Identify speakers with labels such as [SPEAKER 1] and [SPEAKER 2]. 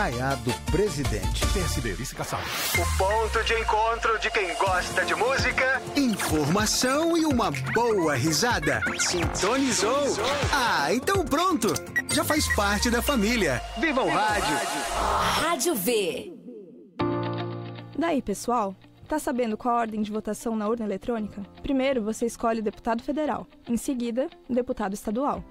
[SPEAKER 1] do presidente.
[SPEAKER 2] PSB, vice-caçado.
[SPEAKER 3] O ponto de encontro de quem gosta de música,
[SPEAKER 1] Informação e uma boa risada. Sintonizou? Então pronto. Já faz parte da família. Viva o rádio!
[SPEAKER 4] Rádio V.
[SPEAKER 5] Daí, pessoal? Tá sabendo qual a ordem de votação na urna eletrônica? Primeiro, você escolhe o deputado federal. Em seguida, o deputado estadual.